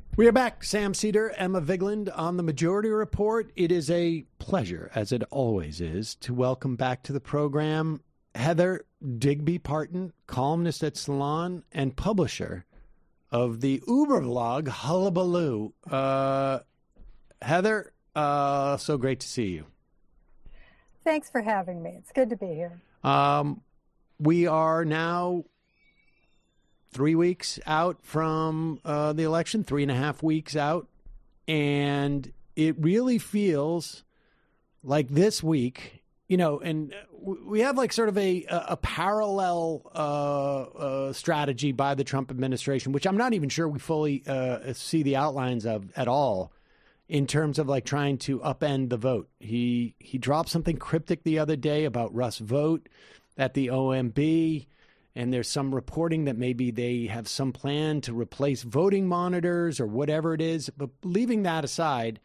We are back. Sam Cedar, Emma Vigland on the Majority Report. It is a pleasure, as it always is, to welcome back to the program Heather Digby Parton, columnist at Salon and publisher of the Uber vlog Hullabaloo. Heather, so great to see you. Thanks for having me. It's good to be here. We are now 3 weeks out from the election, 3.5 weeks out. And it really feels like this week, and we have like sort of a parallel strategy by the Trump administration, which I'm not even sure we fully see the outlines of at all in terms of like trying to upend the vote. He dropped something cryptic the other day about Russ Vote at the OMB. And there's some reporting that maybe they have some plan to replace voting monitors or whatever it is. But leaving that aside,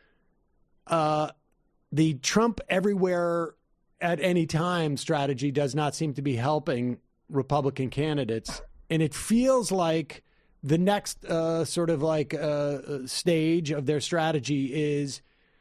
the Trump everywhere at any time strategy does not seem to be helping Republican candidates. And it feels like the next stage of their strategy is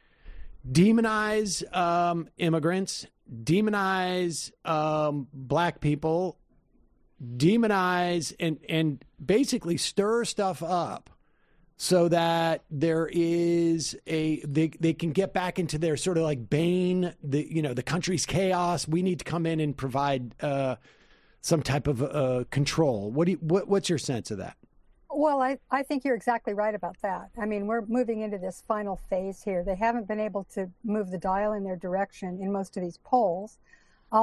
demonize immigrants, demonize black people, demonize and basically stir stuff up so that there is they can get back into their sort of like bane, the country's chaos. We need to come in and provide some type of control. What's your sense of that? Well, I think you're exactly right about that. I mean, we're moving into this final phase here. They haven't been able to move the dial in their direction in most of these polls.